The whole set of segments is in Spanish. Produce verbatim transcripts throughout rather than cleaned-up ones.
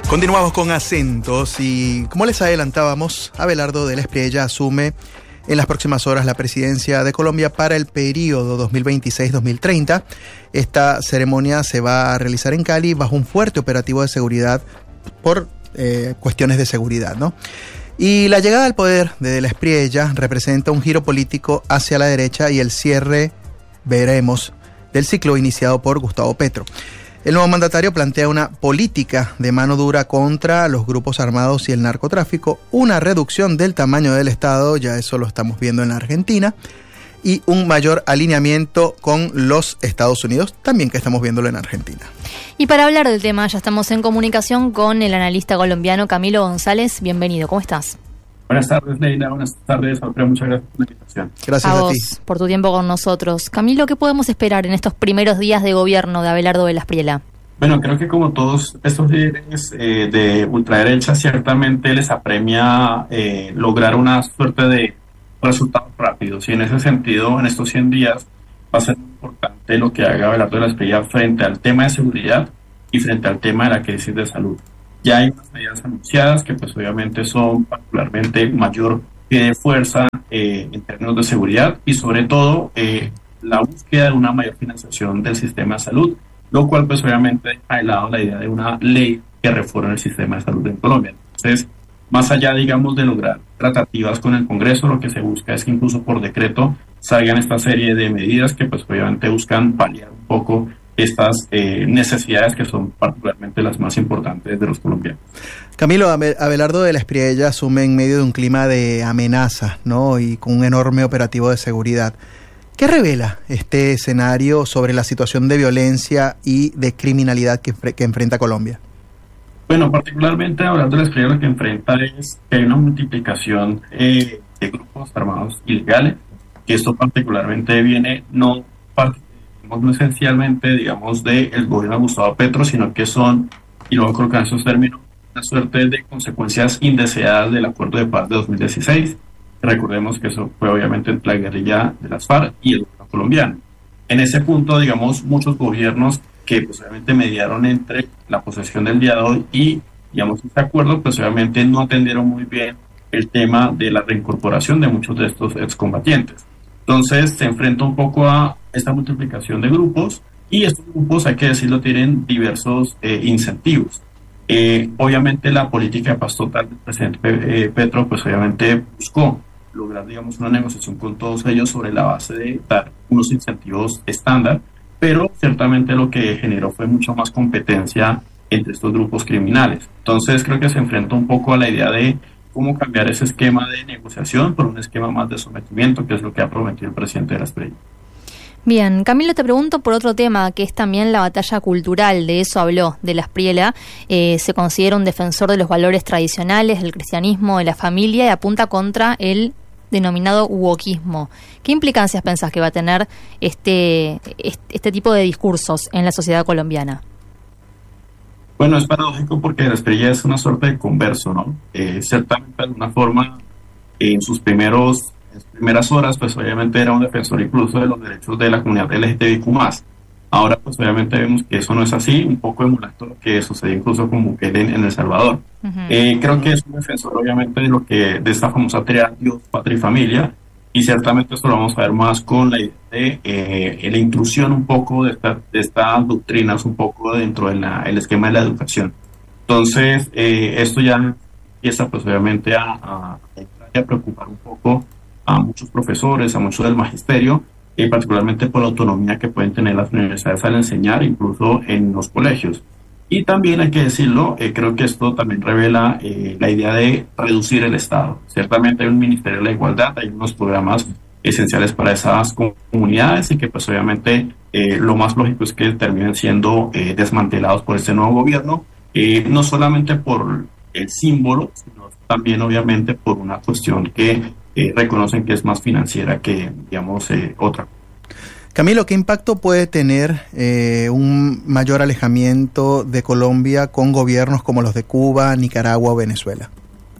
Continuamos con Acentos y, como les adelantábamos, Abelardo de la Espriella asume en las próximas horas la presidencia de Colombia para el periodo dos mil veintiséis dos mil treinta. Esta ceremonia se va a realizar en Cali bajo un fuerte operativo de seguridad por eh, cuestiones de seguridad, ¿no? Y la llegada al poder de de la Espriella representa un giro político hacia la derecha y el cierre, veremos, del ciclo iniciado por Gustavo Petro. El nuevo mandatario plantea una política de mano dura contra los grupos armados y el narcotráfico, una reducción del tamaño del Estado, ya eso lo estamos viendo en la Argentina, y un mayor alineamiento con los Estados Unidos, también que estamos viéndolo en Argentina. Y para hablar del tema, ya estamos en comunicación con el analista colombiano Camilo González. Bienvenido, ¿cómo estás? Buenas tardes, Leila. Buenas tardes, Alfredo. Muchas gracias por la invitación. Gracias a, a vos, ti. por tu tiempo con nosotros. Camilo, ¿qué podemos esperar en estos primeros días de gobierno de Abelardo de la Espriella? Bueno, creo que como todos estos líderes eh, de ultraderecha, ciertamente les apremia eh, lograr una suerte de resultados rápidos. Y en ese sentido, en estos cien días, va a ser muy importante lo que haga Abelardo de la Espriella frente al tema de seguridad y frente al tema de la crisis de salud. Ya hay unas medidas anunciadas que pues obviamente son particularmente mayor de fuerza eh, en términos de seguridad y sobre todo eh, la búsqueda de una mayor financiación del sistema de salud, lo cual pues obviamente ha de lado la idea de una ley que reforme el sistema de salud en Colombia. Entonces, más allá, digamos, de lograr tratativas con el Congreso, lo que se busca es que incluso por decreto salgan esta serie de medidas que pues obviamente buscan paliar un poco estas eh, necesidades que son particularmente las más importantes de los colombianos. Camilo, Abelardo de la Espriella asume en medio de un clima de amenazas, ¿no? Y con un enorme operativo de seguridad. ¿Qué revela este escenario sobre la situación de violencia y de criminalidad que, que enfrenta Colombia? Bueno, particularmente Abelardo de la Espriella lo que enfrenta es que hay una multiplicación eh, de grupos armados ilegales, que esto particularmente viene no particularmente no esencialmente, digamos, del gobierno de Gustavo Petro, sino que son, y luego colocar esos términos, una suerte de consecuencias indeseadas del acuerdo de paz de dos mil dieciséis. Recordemos que eso fue obviamente entre la guerrilla de las FARC y el gobierno colombiano. En ese punto, digamos, muchos gobiernos que pues obviamente mediaron entre la posesión del día de hoy y, digamos, este acuerdo, pues obviamente no atendieron muy bien el tema de la reincorporación de muchos de estos excombatientes. Entonces se enfrenta un poco a esta multiplicación de grupos y estos grupos, hay que decirlo, tienen diversos eh, incentivos. Eh, obviamente la política de paz total del presidente eh, Petro, pues obviamente buscó lograr, digamos, una negociación con todos ellos sobre la base de dar unos incentivos estándar, pero ciertamente lo que generó fue mucho más competencia entre estos grupos criminales. Entonces creo que se enfrenta un poco a la idea de cómo cambiar ese esquema de negociación por un esquema más de sometimiento, que es lo que ha prometido el presidente de la Espriella. Bien, Camilo, te pregunto por otro tema, que es también la batalla cultural. De eso habló de la Espriella. Eh, se considera un defensor de los valores tradicionales, del cristianismo, de la familia, y apunta contra el denominado wokismo. ¿Qué implicancias pensás que va a tener este, este tipo de discursos en la sociedad colombiana? Bueno, es paradójico porque la Espriella es una suerte de converso, ¿no? Eh, ciertamente, de alguna forma, eh, en sus primeros, en sus primeras horas, pues obviamente era un defensor incluso de los derechos de la comunidad L G T B I Q más. Ahora, pues obviamente vemos que eso no es así, un poco emulando lo que sucedió incluso con Bukele en, en El Salvador. Uh-huh. Eh, creo que es un defensor, obviamente, de lo que de esta famosa triada Dios, patria y familia, y ciertamente esto lo vamos a ver más con la idea de eh, la intrusión un poco de, esta, de estas doctrinas un poco dentro del de esquema de la educación. Entonces, eh, esto ya empieza pues obviamente a, a, a preocupar un poco a muchos profesores, a muchos del magisterio, y particularmente por la autonomía que pueden tener las universidades al enseñar, incluso en los colegios. Y también hay que decirlo, eh, creo que esto también revela eh, la idea de reducir el Estado. Ciertamente hay un Ministerio de la Igualdad, hay unos programas esenciales para esas comunidades y que pues obviamente eh, lo más lógico es que terminen siendo eh, desmantelados por este nuevo gobierno, eh, no solamente por el símbolo, sino también obviamente por una cuestión que eh, reconocen que es más financiera que, digamos, eh, otra. Camilo, ¿qué impacto puede tener eh, un mayor alejamiento de Colombia con gobiernos como los de Cuba, Nicaragua o Venezuela?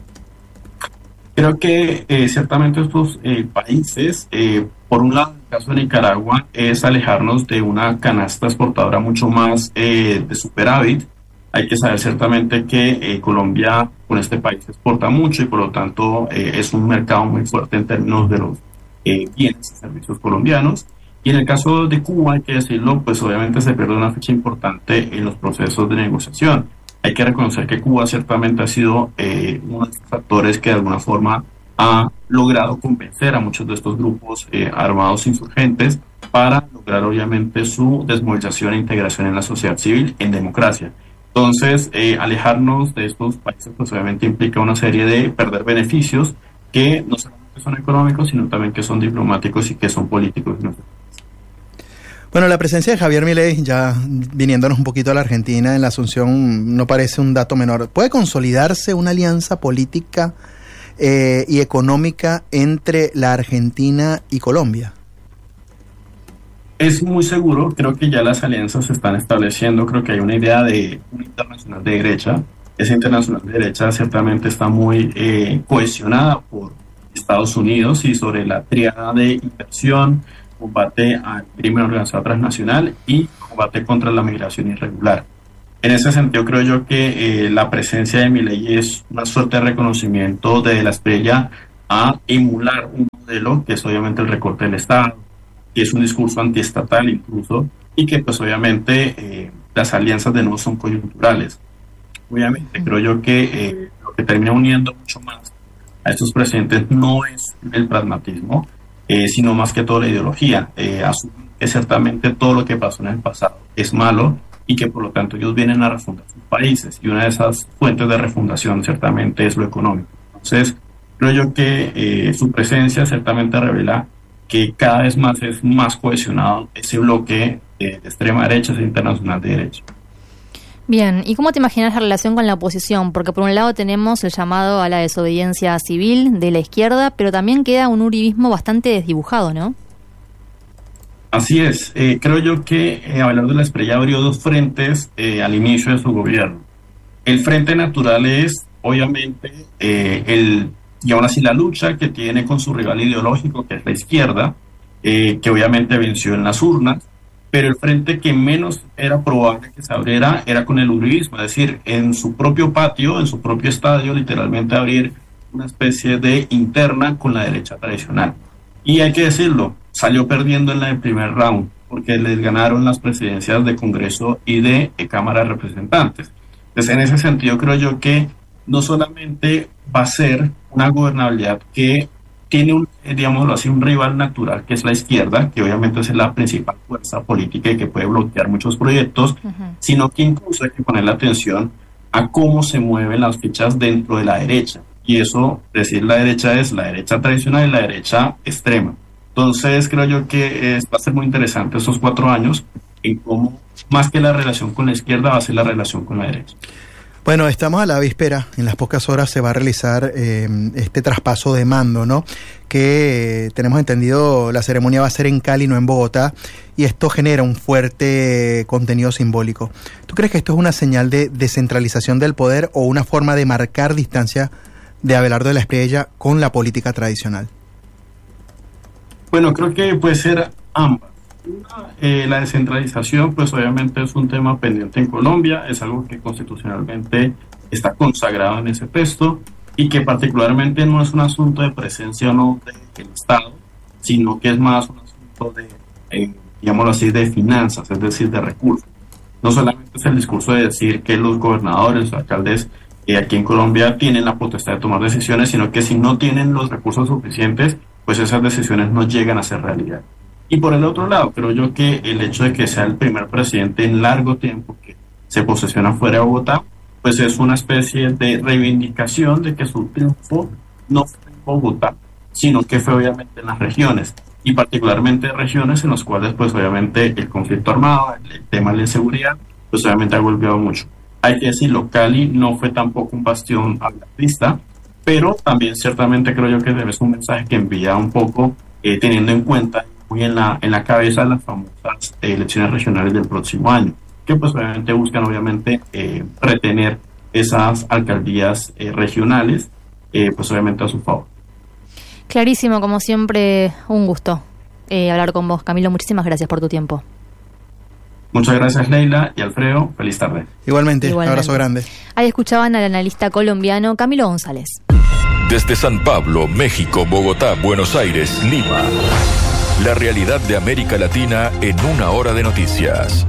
Creo que eh, ciertamente estos eh, países, eh, por un lado, en el caso de Nicaragua, es alejarnos de una canasta exportadora mucho más eh, de superávit, Hay que saber ciertamente que eh, Colombia con este país exporta mucho y por lo tanto eh, es un mercado muy fuerte en términos de los eh, bienes y servicios colombianos. Y en el caso de Cuba, hay que decirlo, pues obviamente se pierde una fecha importante en los procesos de negociación. Hay que reconocer que Cuba ciertamente ha sido eh, uno de los factores que de alguna forma ha logrado convencer a muchos de estos grupos eh, armados insurgentes para lograr obviamente su desmovilización e integración en la sociedad civil en democracia. Entonces, eh, alejarnos de estos países pues obviamente implica una serie de perder beneficios que no solamente son económicos, sino también que son diplomáticos y que son políticos. ¿No? Bueno, la presencia de Javier Milei, ya viniéndonos un poquito a la Argentina, en la Asunción, no parece un dato menor. ¿Puede consolidarse una alianza política eh, y económica entre la Argentina y Colombia? Es muy seguro, creo que ya las alianzas se están estableciendo, creo que hay una idea de una internacional de derecha. Esa internacional de derecha ciertamente está muy eh, cohesionada por Estados Unidos y sobre la tríada de inversión, combate al crimen organizado transnacional y combate contra la migración irregular. En ese sentido creo yo que eh, la presencia de Milei es una suerte de reconocimiento de la estrella a emular un modelo que es obviamente el recorte del Estado, que es un discurso antiestatal incluso, y que pues obviamente eh, las alianzas de nuevo son coyunturales. Obviamente creo yo que eh, lo que termina uniendo mucho más a estos presidentes no es el pragmatismo, eh, sino más que todo la ideología. Eh, asumen que ciertamente todo lo que pasó en el pasado es malo y que por lo tanto ellos vienen a refundar sus países, y una de esas fuentes de refundación ciertamente es lo económico. Entonces creo yo que eh, su presencia ciertamente revela que cada vez más es más cohesionado ese bloque de, de extrema derecha, ese internacional de derecha. Bien, ¿y cómo te imaginas la relación con la oposición? Porque por un lado tenemos el llamado a la desobediencia civil de la izquierda, pero también queda un uribismo bastante desdibujado, ¿no? Así es, eh, creo yo que eh, Abelardo de la Espriella abrió dos frentes eh, al inicio de su gobierno. El frente natural es, obviamente, eh, el y aún así la lucha que tiene con su rival ideológico, que es la izquierda, eh, que obviamente venció en las urnas, pero el frente que menos era probable que se abriera era con el uribismo, es decir, en su propio patio, en su propio estadio, literalmente abrir una especie de interna con la derecha tradicional. Y hay que decirlo, salió perdiendo en el primer round, porque les ganaron las presidencias de Congreso y de eh, Cámara de Representantes. Entonces, en ese sentido, creo yo que no solamente va a ser una gobernabilidad que tiene un, digámoslo así, un rival natural, que es la izquierda, que obviamente es la principal fuerza política y que puede bloquear muchos proyectos, uh-huh. sino que incluso hay que ponerle atención a cómo se mueven las fichas dentro de la derecha. Y eso, decir la derecha es la derecha tradicional y la derecha extrema. Entonces creo yo que es, va a ser muy interesante estos cuatro años en cómo, más que la relación con la izquierda, va a ser la relación con la derecha. Bueno, estamos a la víspera, en las pocas horas se va a realizar eh, este traspaso de mando, ¿no? Que eh, tenemos entendido la ceremonia va a ser en Cali, no en Bogotá, y esto genera un fuerte contenido simbólico. ¿Tú crees que esto es una señal de descentralización del poder o una forma de marcar distancia de Abelardo de la Espriella con la política tradicional? Bueno, creo que puede ser ambas. Una, eh, la descentralización, pues obviamente es un tema pendiente en Colombia, es algo que constitucionalmente está consagrado en ese texto y que particularmente no es un asunto de presencia o no del Estado, sino que es más un asunto de, eh, digámoslo así, de finanzas, es decir, de recursos. No solamente es el discurso de decir que los gobernadores, los alcaldes eh, aquí en Colombia tienen la potestad de tomar decisiones, sino que si no tienen los recursos suficientes, pues esas decisiones no llegan a ser realidad. Y por el otro lado, creo yo que el hecho de que sea el primer presidente en largo tiempo que se posesiona fuera de Bogotá, pues es una especie de reivindicación de que su triunfo no fue en Bogotá, sino que fue obviamente en las regiones, y particularmente regiones en las cuales pues obviamente el conflicto armado, el tema de la inseguridad, pues obviamente ha golpeado mucho. Hay que decirlo, Cali no fue tampoco un bastión ablandista, pero también ciertamente creo yo que es un mensaje que envía un poco, eh, teniendo en cuenta muy en la, en la cabeza las famosas eh, elecciones regionales del próximo año, que pues obviamente buscan obviamente eh, retener esas alcaldías eh, regionales, eh, pues obviamente a su favor. Clarísimo, como siempre, un gusto eh, hablar con vos, Camilo. Muchísimas gracias por tu tiempo. Muchas gracias, Leila y Alfredo. Feliz tarde. Igualmente, Igualmente. Un abrazo grande. Ahí escuchaban al analista colombiano Camilo González. Desde San Pablo, México, Bogotá, Buenos Aires, Lima. La realidad de América Latina en una hora de noticias.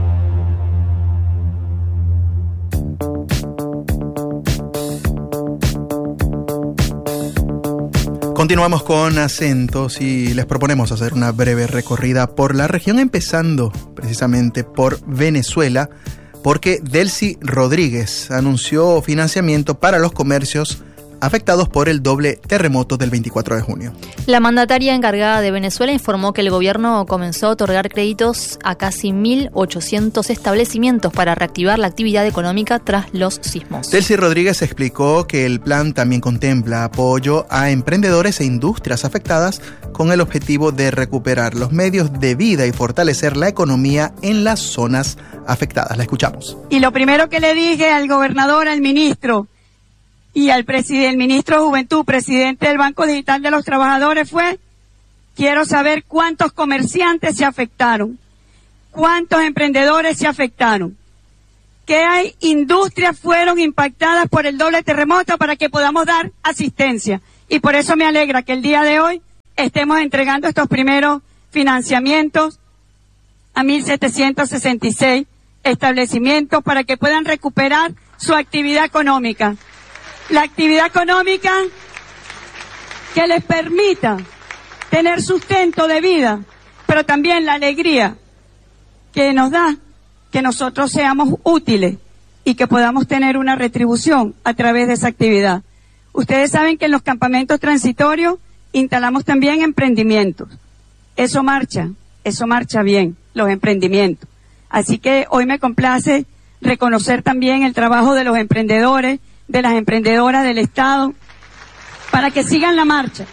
Continuamos con Acentos y les proponemos hacer una breve recorrida por la región, empezando precisamente por Venezuela, porque Delcy Rodríguez anunció financiamiento para los comercios afectados por el doble terremoto del veinticuatro de junio. La mandataria encargada de Venezuela informó que el gobierno comenzó a otorgar créditos a casi mil ochocientos establecimientos para reactivar la actividad económica tras los sismos. Delcy Rodríguez explicó que el plan también contempla apoyo a emprendedores e industrias afectadas con el objetivo de recuperar los medios de vida y fortalecer la economía en las zonas afectadas. La escuchamos. Y lo primero que le dije al gobernador, al ministro, y al presidente, el ministro de Juventud, presidente del Banco Digital de los Trabajadores, fue: quiero saber cuántos comerciantes se afectaron, cuántos emprendedores se afectaron, qué hay industrias fueron impactadas por el doble terremoto para que podamos dar asistencia. Y por eso me alegra que el día de hoy estemos entregando estos primeros financiamientos a mil setecientos sesenta y seis establecimientos para que puedan recuperar su actividad económica. La actividad económica que les permita tener sustento de vida, pero también la alegría que nos da que nosotros seamos útiles y que podamos tener una retribución a través de esa actividad. Ustedes saben que en los campamentos transitorios instalamos también emprendimientos. Eso marcha, eso marcha bien, los emprendimientos. Así que hoy me complace reconocer también el trabajo de los emprendedores, de las emprendedoras del Estado, para que sigan la marcha.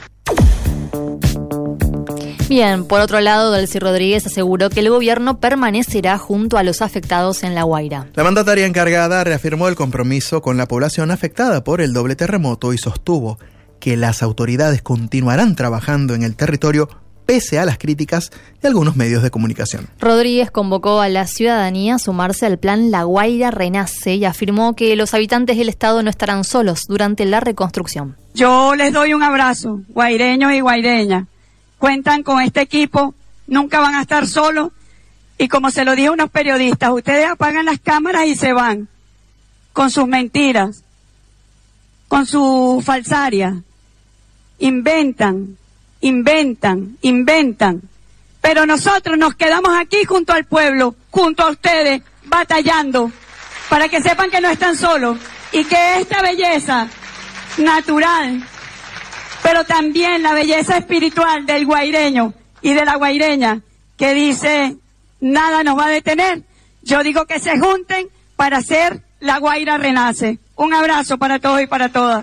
Bien, por otro lado, Delcy Rodríguez aseguró que el gobierno permanecerá junto a los afectados en La Guaira. La mandataria encargada reafirmó el compromiso con la población afectada por el doble terremoto y sostuvo que las autoridades continuarán trabajando en el territorio pese a las críticas de algunos medios de comunicación. Rodríguez convocó a la ciudadanía a sumarse al plan La Guaira Renace y afirmó que los habitantes del estado no estarán solos durante la reconstrucción. Yo les doy un abrazo, guaireños y guaireñas. Cuentan con este equipo, nunca van a estar solos. Y como se lo dije a unos periodistas, ustedes apagan las cámaras y se van con sus mentiras, con su falsaria. Inventan, inventan, inventan. Pero nosotros nos quedamos aquí junto al pueblo, junto a ustedes, batallando, para que sepan que no están solos y que esta belleza natural, pero también la belleza espiritual del guaireño y de la guaireña, que dice, nada nos va a detener. Yo digo que se junten para hacer La Guaira Renace. Un abrazo para todos y para todas.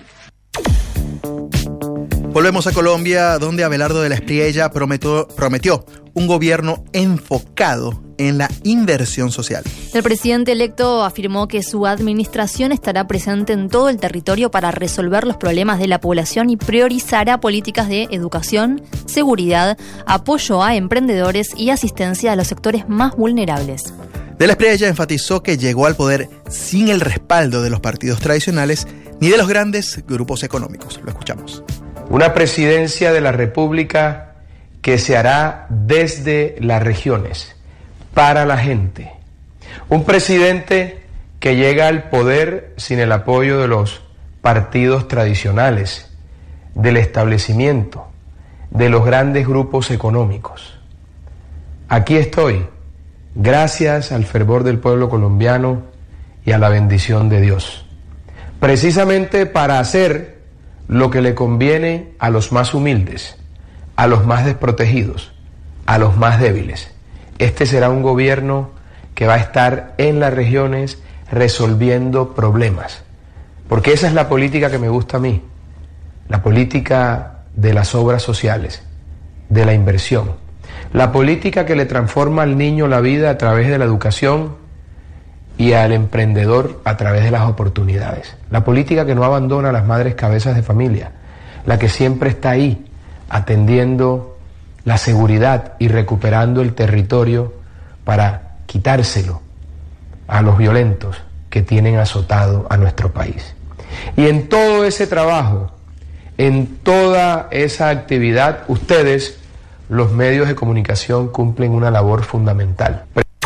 Volvemos a Colombia, donde Abelardo de la Espriella prometió, prometió un gobierno enfocado en la inversión social. El presidente electo afirmó que su administración estará presente en todo el territorio para resolver los problemas de la población y priorizará políticas de educación, seguridad, apoyo a emprendedores y asistencia a los sectores más vulnerables. De la Espriella enfatizó que llegó al poder sin el respaldo de los partidos tradicionales ni de los grandes grupos económicos. Lo escuchamos. Una presidencia de la República que se hará desde las regiones, para la gente. Un presidente que llega al poder sin el apoyo de los partidos tradicionales, del establecimiento, de los grandes grupos económicos. Aquí estoy, gracias al fervor del pueblo colombiano y a la bendición de Dios, precisamente para hacer lo que le conviene a los más humildes, a los más desprotegidos, a los más débiles. Este será un gobierno que va a estar en las regiones resolviendo problemas, porque esa es la política que me gusta a mí, la política de las obras sociales, de la inversión, la política que le transforma al niño la vida a través de la educación y al emprendedor a través de las oportunidades. La política que no abandona a las madres cabezas de familia, la que siempre está ahí atendiendo la seguridad y recuperando el territorio para quitárselo a los violentos que tienen azotado a nuestro país. Y en todo ese trabajo, en toda esa actividad, ustedes, los medios de comunicación, cumplen una labor fundamental.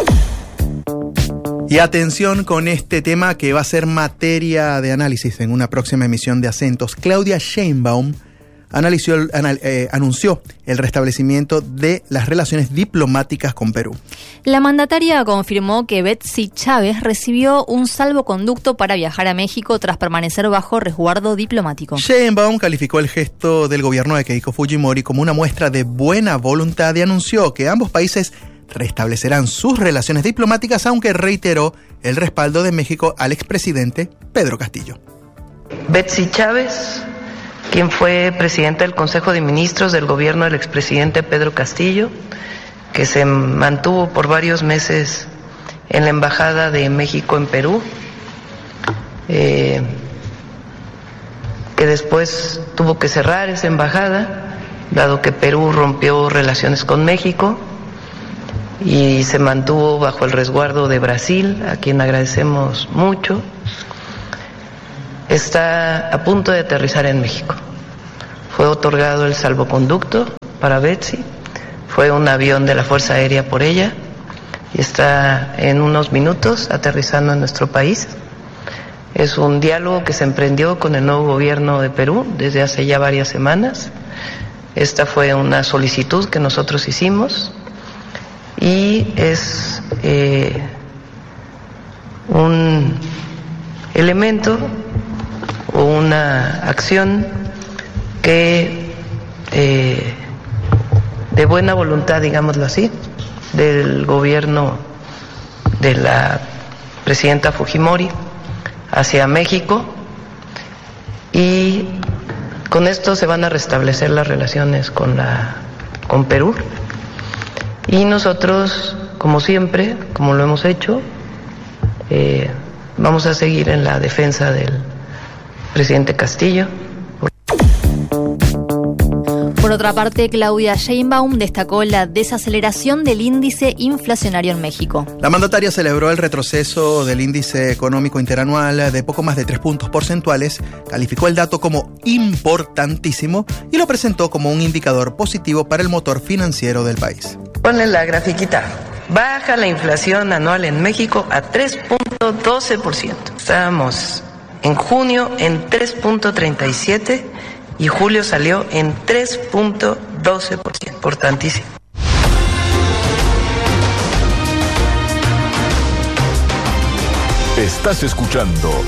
Y atención con este tema que va a ser materia de análisis en una próxima emisión de Acentos. Claudia Sheinbaum analizó, anal, eh, anunció el restablecimiento de las relaciones diplomáticas con Perú. La mandataria confirmó que Betsy Chávez recibió un salvoconducto para viajar a México tras permanecer bajo resguardo diplomático. Sheinbaum calificó el gesto del gobierno de Keiko Fujimori como una muestra de buena voluntad y anunció que ambos países restablecerán sus relaciones diplomáticas, aunque reiteró el respaldo de México al expresidente Pedro Castillo. Betsy Chávez, quien fue presidenta del Consejo de Ministros del gobierno del expresidente Pedro Castillo, que se mantuvo por varios meses en la Embajada de México en Perú, eh, que después tuvo que cerrar esa embajada, dado que Perú rompió relaciones con México, y se mantuvo bajo el resguardo de Brasil, a quien agradecemos mucho. Está a punto de aterrizar en México. Fue otorgado el salvoconducto para Betsy, fue un avión de la Fuerza Aérea por ella y está en unos minutos aterrizando en nuestro país. Es un diálogo que se emprendió con el nuevo gobierno de Perú desde hace ya varias semanas. Esta fue una solicitud que nosotros hicimos y es eh, un elemento o una acción que eh, de buena voluntad, digámoslo así, del gobierno de la presidenta Fujimori hacia México, y con esto se van a restablecer las relaciones con la con Perú. Y nosotros, como siempre, como lo hemos hecho, eh, vamos a seguir en la defensa del presidente Castillo. Por otra parte, Claudia Sheinbaum destacó la desaceleración del índice inflacionario en México. La mandataria celebró el retroceso del índice económico interanual de poco más de tres puntos porcentuales, calificó el dato como importantísimo y lo presentó como un indicador positivo para el motor financiero del país. Ponle la grafiquita. Baja la inflación anual en México a tres punto doce por ciento. Estábamos en junio en tres punto treinta y siete y julio salió en tres punto doce por ciento. Importantísimo. Estás escuchando